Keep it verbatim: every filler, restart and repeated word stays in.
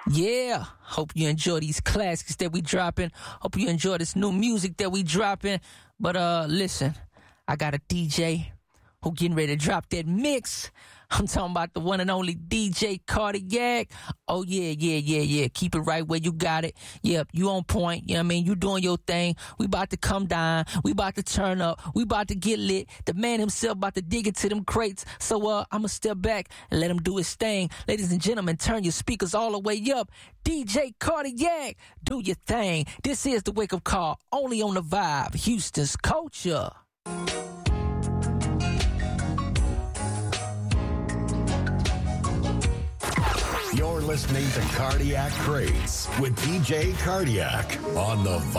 Yeah, hope you enjoy these classics that we dropping. Hope you enjoy this new music that we dropping. But uh, listen, I got a D J who getting ready to drop that mix. I'm talking about the one and only D J Cardiac. Oh, yeah, yeah, yeah, yeah. Keep it right where you got it. Yep, you on point. You know what I mean? You doing your thing. We about to come down. We about to turn up. We about to get lit. The man himself about to dig into them crates. So uh, I'm going to step back and let him do his thing. Ladies and gentlemen, turn your speakers all the way up. D J Cardiac, do your thing. This is the Wake Up Call, only on The Vibe, Houston's culture. You're listening to Cardiac Crates with D J Cardiac on the Vibe.